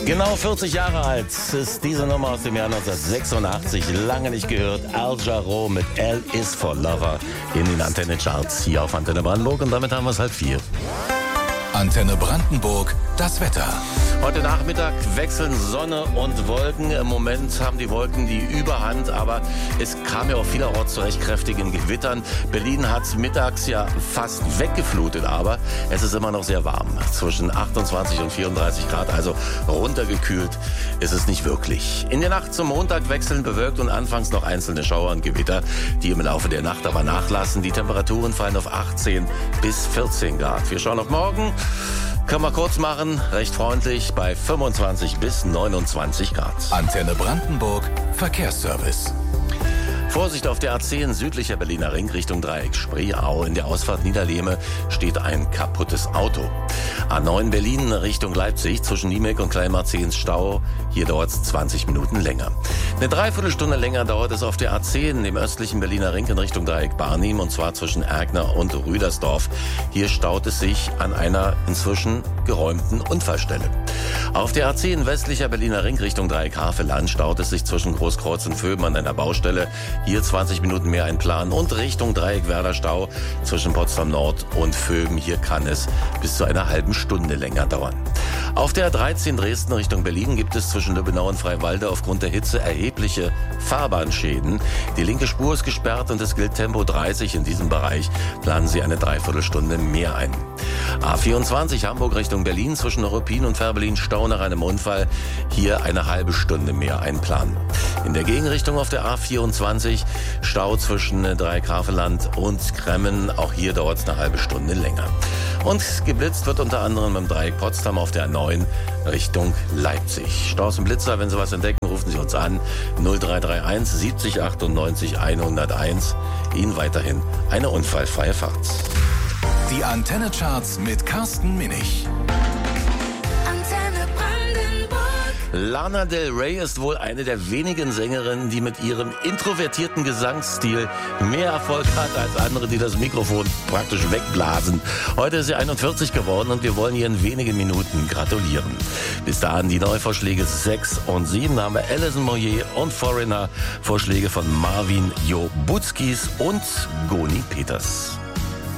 Genau 40 Jahre alt ist diese Nummer aus dem Jahr 1986. Lange nicht gehört. Al Jarreau mit L is for Lover in den Antenne-Charts hier auf Antenne Brandenburg. Und damit haben wir es 3:30. Antenne Brandenburg, das Wetter. Heute Nachmittag wechseln Sonne und Wolken. Im Moment haben die Wolken die Überhand, aber es kam ja auch vielerorts zu recht kräftigen Gewittern. Berlin hat mittags ja fast weggeflutet, aber es ist immer noch sehr warm. Zwischen 28 und 34 Grad, also runtergekühlt ist es nicht wirklich. In der Nacht zum Montag wechseln bewölkt und anfangs noch einzelne Schauer und Gewitter, die im Laufe der Nacht aber nachlassen. Die Temperaturen fallen auf 18 bis 14 Grad. Wir schauen auf morgen. Können wir kurz machen, recht freundlich bei 25 bis 29 Grad. Antenne Brandenburg, Verkehrsservice. Vorsicht auf der A10 südlicher Berliner Ring Richtung Dreieck Spreeau. In der Ausfahrt Niederlehme steht ein kaputtes Auto. A9 Berlin Richtung Leipzig zwischen Niemek und Kleinmarzehns Stau. Hier dauert es 20 Minuten länger. Eine Dreiviertelstunde länger dauert es auf der A10 im östlichen Berliner Ring in Richtung Dreieck Barnim, und zwar zwischen Erkner und Rüdersdorf. Hier staut es sich an einer inzwischen geräumten Unfallstelle. Auf der A10 westlicher Berliner Ring Richtung Dreieck Havelland staut es sich zwischen Großkreuz und Vöben an einer Baustelle. Hier 20 Minuten mehr Einplan, und Richtung Dreieck Werder Stau zwischen Potsdam Nord und Vöben. Hier kann es bis zu einer halben Stunde länger dauern. Auf der A13 Dresden Richtung Berlin gibt es zwischen Lübbenau und Freiwalde aufgrund der Hitze erhebliche Fahrbahnschäden. Die linke Spur ist gesperrt und es gilt Tempo 30 in diesem Bereich. Planen Sie eine Dreiviertelstunde mehr ein. A24 Hamburg Richtung Berlin zwischen Ruppin und Fährberlin Stau nach einem Unfall. Hier eine halbe Stunde mehr einplanen. In der Gegenrichtung auf der A24 Stau zwischen Dreieck Havelland und Kremmen. Auch hier dauert es eine halbe Stunde länger. Und geblitzt wird unter anderem im Dreieck Potsdam auf der A9 Richtung Leipzig. Staus und Blitzer, wenn Sie was entdecken, rufen Sie uns an. 0331 70 98 101. Ihnen weiterhin eine unfallfreie Fahrt. Die Antenne-Charts mit Carsten Minich. Lana Del Rey ist wohl eine der wenigen Sängerinnen, die mit ihrem introvertierten Gesangsstil mehr Erfolg hat als andere, die das Mikrofon praktisch wegblasen. Heute ist sie 41 geworden und wir wollen ihr in wenigen Minuten gratulieren. Bis dahin die Neuvorschläge 6 und 7 haben wir Alison Moyet und Foreigner, Vorschläge von Marvin Jo Butzkis und Goni Peters.